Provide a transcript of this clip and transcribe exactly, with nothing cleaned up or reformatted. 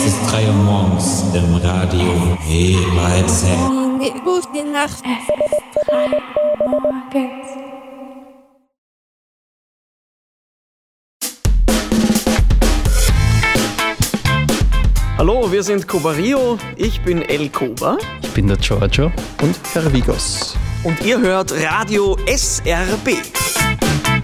Es ist drei Uhr morgens im Radio E Y Z. Gute Nacht. Es ist drei Uhr morgens. Hallo, wir sind Kobario, ich bin El Koba. Ich bin der Giorgio. Und Herr Vigos. Und ihr hört Radio S R B.